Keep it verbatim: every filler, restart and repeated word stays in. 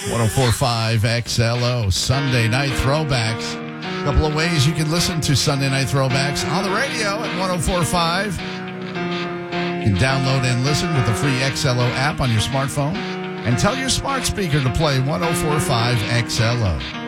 one oh four point five X L O, Sunday Night Throwbacks. A couple of ways you can listen to Sunday Night Throwbacks on the radio at one oh four point five. You can download and listen with the free X L O app on your smartphone. And tell your smart speaker to play one oh four point five X L O.